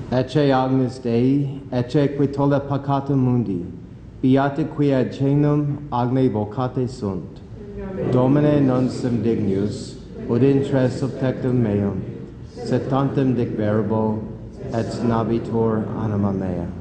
Ecce agnus Dei, ecce qui tolle peccata mundi, beata qui ad cenum agne vocate sunt. Domine non sum dignus, ut intre subtectum meum, sed tantum dic verbo, et navitur anima mea.